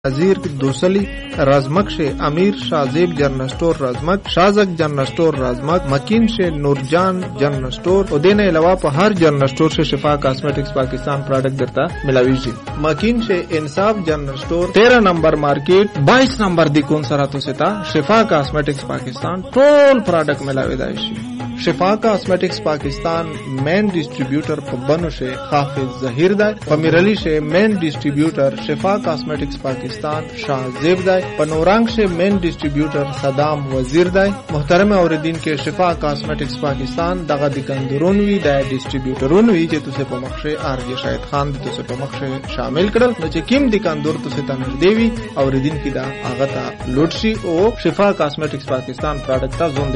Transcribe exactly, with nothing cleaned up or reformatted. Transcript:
وزیر دوسلی رازمک سے امیر شازیب جنرل سٹور رازمک، شازک جنرل سٹور رازمک، مکین سے نورجان جنرل سٹور اور دینے علاوہ پر ہر جنرل سٹور سے شفا کاسمیٹکس پاکستان پروڈکٹ درتا ملاوی جی۔ مکین سے انصاف جنرل سٹور تیرہ نمبر مارکیٹ بائیس نمبر دی کون سراتو سے تا شفا کاسمیٹکس پاکستان ٹول پروڈکٹ ملاوی دائشی۔ شفا کاسمیٹکس پاکستان مین ڈسٹریبیوٹر پبنو سے حافظ ظہیر دائے، پمیرلی سے مین ڈسٹریبیوٹر شفا کاسمیٹکس پاکستان شاہ زیب دائے، پنورانگ سے مین ڈسٹریبیوٹر صدام وزیر دائے۔ محترم اوردین کے شفا کاسمیٹکس پاکستان دغا دکاندرون وی دائے ڈسٹریبیوٹرون وی چے تسے پمخشے آر جے شاید خان دی تسے پمخشے شامل کرل نو چے کم دکاندور تسے تنر دیوی اوردین کی دا آغتا لوٹشی او شفا کاسمیٹکس پاکستان پروڈکٹ تا زون